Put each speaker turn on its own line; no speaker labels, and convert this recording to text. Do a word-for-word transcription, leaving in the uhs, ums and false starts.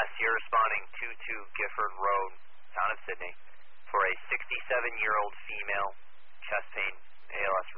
Sierra responding two two Gifford Road, town of Sydney, for a sixty-seven-year-old female, chest pain, A L S